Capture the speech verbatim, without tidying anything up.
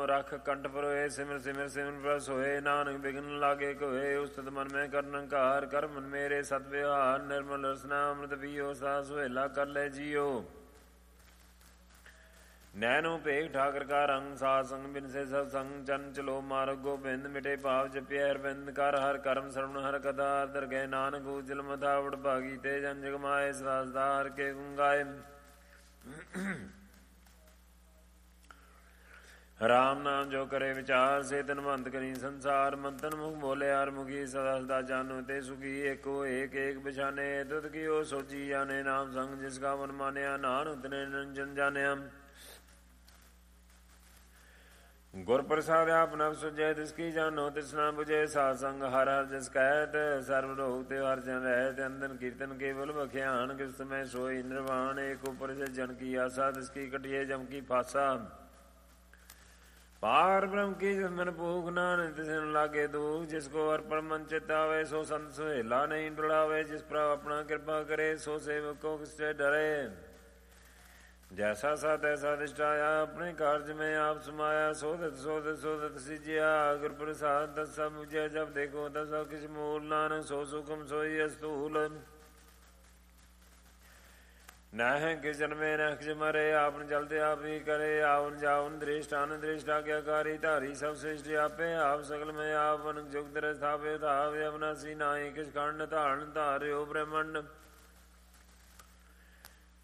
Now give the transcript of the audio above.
रख कंठ परोए सिमर सिमर सिमर प्रस होए नानक बिघ्न लागे कोए उस्तत मन में करनकार कर मन मेरे सत व्यवहार निर्मल रसना अमृत पियो सा सुहेला कर ले जियो नैनो पेग ठाकर का रंग सा संग बिन से सत्संग चन चलो मार्ग गोबिंद मिटे पाप जपे हरबिंद कर हर कर्म श्रवण हर कथा दर गए नानक उजल मथावड़ भागी ते जन जगमाए सदार के गुंगाए राम नाम जो करे विचार से तनवंत करी संसार मंथन मुख बोले हर मुखी सदा सदा जानो ते सुखी एको एक एक बिछाने दुध की ओ सोची जाने नाम संग जिसका मन मान्या नानक ने निरंजन जाने गुर प्रसाद आप नव सुजय तिसकी जानो तिसना बुझे सासंग हर हर जिस कहत सर्व रोग ते हर जन रहत अंदन कीर्तन केवल बख्यान कृष्ण में सोई निर्वाण एक ऊपर से जन की आशा तिसकी कटिए जम की फासा पार ब्रह्म की मन भूख नान तिसन लागे दुख जिसको अर्पण मन चितावे सो संत सुहेला नहीं डुलावे जिस पर अपना कृपा करे सो सेवक को किससे डरे जैसा सा तैसा दिष्टाया अपने कार्य में आप समाया सोदत सोदत सोदत सिजिया गुर प्रसाद दसा मुझे जब देखो दसा किस मूल नानक सो सुखम सोई अस्तूल न है किस जन्मे न किस मरे आपन चलते आप ही करे आवन जावन दृष्ट आन दृष्ट आज्ञाकारी धारी सब श्रेष्ठ आपे आप सकल में आप जुगत स्थापे धावे अवनासी नाई किस खंड धारण धार्यो ब्रह्मंड